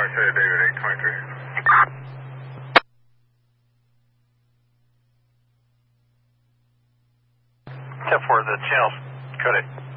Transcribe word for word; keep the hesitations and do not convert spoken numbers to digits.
uh, David, eight twenty-three. ten four, the channel. Code it.